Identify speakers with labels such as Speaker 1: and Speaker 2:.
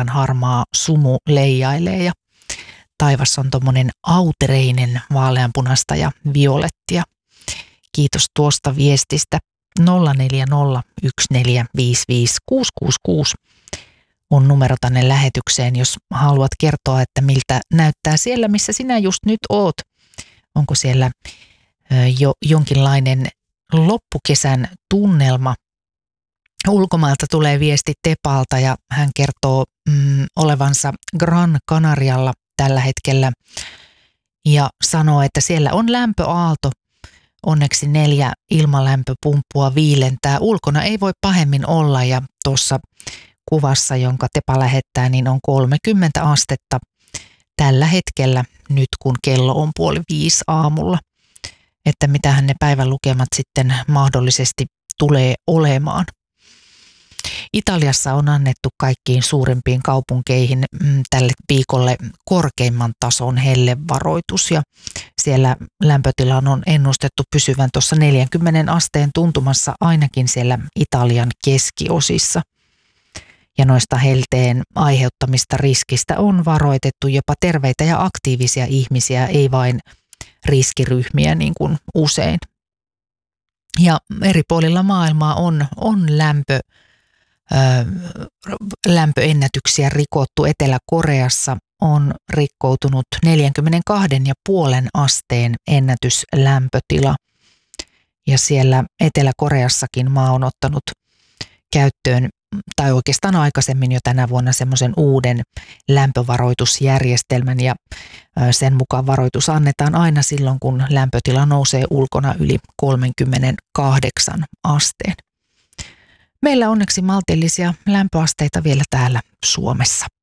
Speaker 1: vaalean harmaa sumu leijailee ja taivas on tommonen autereinen vaaleanpunasta ja violettia. Kiitos tuosta viestistä. 0401455666 on numero tänne lähetykseen, jos haluat kertoa, että miltä näyttää siellä, missä sinä just nyt oot. Onko siellä jo jonkinlainen loppukesän tunnelma? Ulkomailta tulee viesti Tepalta ja hän kertoo olevansa Gran Canarialla tällä hetkellä ja sanoo, että siellä on lämpöaalto. Onneksi 4 ilmalämpöpumppua viilentää. Ulkona ei voi pahemmin olla ja tuossa kuvassa, jonka Tepa lähettää, niin on 30 astetta tällä hetkellä nyt, kun kello on 4:30 aamulla. Että mitähän ne päivän lukemat sitten mahdollisesti tulee olemaan. Italiassa on annettu kaikkiin suurimpiin kaupunkeihin tälle viikolle korkeimman tason hellevaroitus ja siellä lämpötilan on ennustettu pysyvän tuossa 40 asteen tuntumassa ainakin siellä Italian keskiosissa. Ja noista helteen aiheuttamista riskistä on varoitettu jopa terveitä ja aktiivisia ihmisiä, ei vain riskiryhmiä niin kuin usein. Ja eri puolilla maailmaa on lämpöennätyksiä rikottu. Etelä-Koreassa on rikkoutunut 42,5 asteen ennätyslämpötila. Ja siellä Etelä-Koreassakin maa on ottanut käyttöön, tai oikeastaan aikaisemmin jo tänä vuonna, semmoisen uuden lämpövaroitusjärjestelmän. Ja sen mukaan varoitus annetaan aina silloin, kun lämpötila nousee ulkona yli 38 asteen. Meillä onneksi maltillisia lämpöasteita vielä täällä Suomessa.